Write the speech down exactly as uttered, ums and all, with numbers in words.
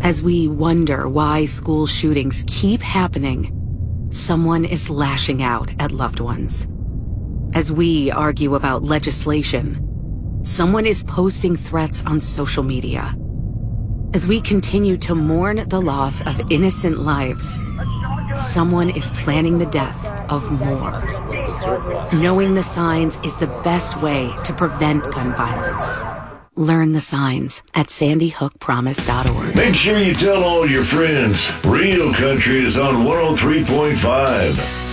As we wonder why school shootings keep happening, someone is lashing out at loved ones. As we argue about legislation, someone is posting threats on social media. As we continue to mourn the loss of innocent lives, someone is planning the death of more. Knowing the signs is the best way to prevent gun violence. Learn the signs at sandy hook promise dot org. Make sure you tell all your friends. Real Country is on one oh three point five.